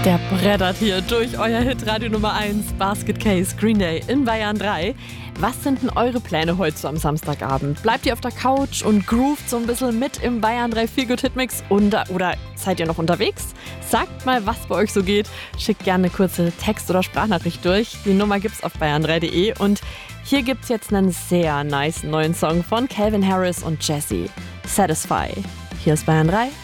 Der brettert hier durch euer Hitradio Nummer 1, Basket Case, Green Day in Bayern 3. Was sind denn eure Pläne heute so am Samstagabend? Bleibt ihr auf der Couch und groovt so ein bisschen mit im Bayern 3 Feel Good Hitmix oder seid ihr noch unterwegs? Sagt mal, was bei euch so geht. Schickt gerne eine kurze Text- oder Sprachnachricht durch. Die Nummer gibt's auf bayern3.de und hier gibt's jetzt einen sehr nice neuen Song von Calvin Harris und Jessie. Satisfy. Hier ist Bayern 3.